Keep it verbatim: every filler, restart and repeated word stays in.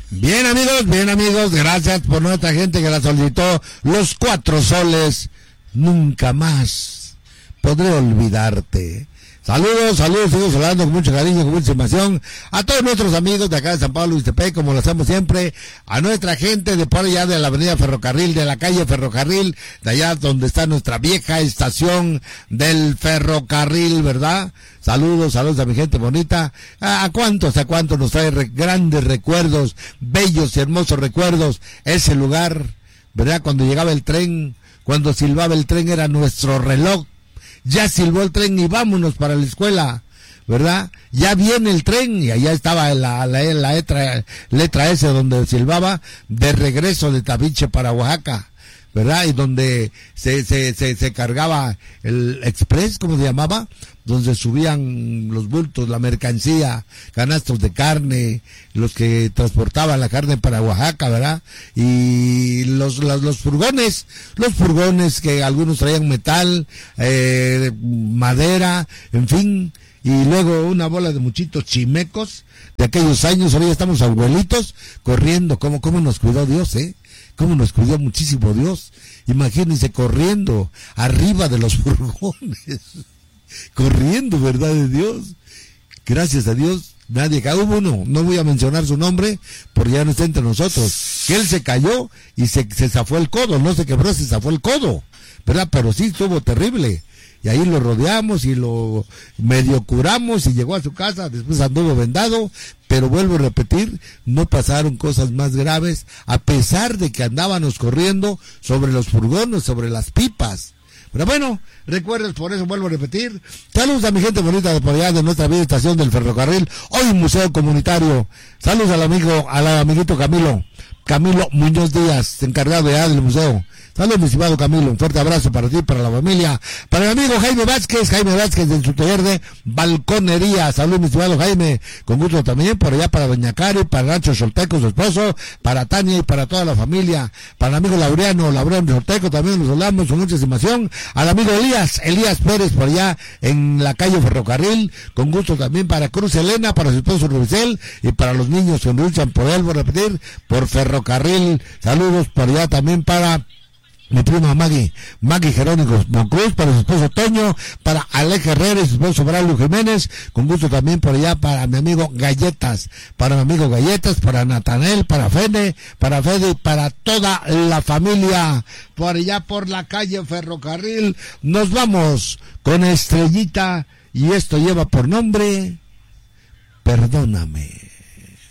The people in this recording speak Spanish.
Bien amigos, bien amigos, gracias por nuestra gente que la solicitó. Los Cuatro Soles, nunca más podré olvidarte. Saludos, saludos, sigo saludando con mucho cariño, con mucha estimación a todos nuestros amigos de acá de San Pablo, Ixtepec, como lo hacemos siempre, a nuestra gente de por allá de la avenida Ferrocarril, de la calle Ferrocarril, de allá donde está nuestra vieja estación del ferrocarril, ¿verdad? Saludos, saludos a mi gente bonita. ¿A cuántos, a cuántos nos trae re- grandes recuerdos, bellos y hermosos recuerdos? Ese lugar, ¿verdad? Cuando llegaba el tren, cuando silbaba el tren era nuestro reloj. Ya silbó el tren y vámonos para la escuela, ¿verdad? Ya viene el tren y allá estaba la, la, la letra, letra S donde silbaba de regreso de Tabiche para Oaxaca, ¿verdad? Y donde se, se, se, se cargaba el express, ¿cómo se llamaba? Donde subían los bultos, la mercancía, canastos de carne, los que transportaban la carne para Oaxaca, ¿verdad? Y los, los, los furgones, los furgones que algunos traían metal, eh, madera, en fin, y luego una bola de muchitos chimecos de aquellos años. Ahora ya estamos abuelitos corriendo. ¿Cómo, cómo nos cuidó Dios, eh? Cómo nos cuidó muchísimo Dios. Imagínense corriendo arriba de los furgones. Corriendo, ¿verdad de Dios? Gracias a Dios, nadie cayó. Hubo uno, no voy a mencionar su nombre, porque ya no está entre nosotros, que él se cayó y se, se zafó el codo, no se quebró, se zafó el codo, ¿verdad? Pero sí estuvo terrible. Y ahí lo rodeamos y lo medio curamos y llegó a su casa, después anduvo vendado, pero vuelvo a repetir, no pasaron cosas más graves, a pesar de que andábamos corriendo sobre los furgones, sobre las pipas. Pero bueno, recuerden, por eso vuelvo a repetir, saludos a mi gente bonita de por allá de nuestra vida estación del ferrocarril, hoy museo comunitario, saludos al amigo, al amiguito Camilo, Camilo Muñoz Díaz, encargado ya del museo. Saludos, mi estimado Camilo, un fuerte abrazo para ti, para la familia, para el amigo Jaime Vázquez, Jaime Vázquez en su taller de balconería. Saludos, mi estimado Jaime, con gusto también, por allá para doña Cari, para Nacho Solteco, su esposo, para Tania y para toda la familia, para el amigo Laureano, Laureano Solteco, también nos hablamos con mucha estimación, al amigo Elías, Elías Pérez, por allá en la calle Ferrocarril, con gusto también para Cruz Elena, para su esposo Rubicel, y para los niños que luchan por él, voy a repetir, por Ferrocarril. Saludos por allá también para mi prima Maggie, Maggie Jerónimo Moncruz, para su esposo Toño, para Alex Herrera y su esposo Braulio Jiménez, con gusto también por allá para mi amigo Galletas, para mi amigo Galletas, para Natanel, para Fede, para Fede, para toda la familia, por allá por la calle Ferrocarril. Nos vamos con Estrellita y esto lleva por nombre Perdóname.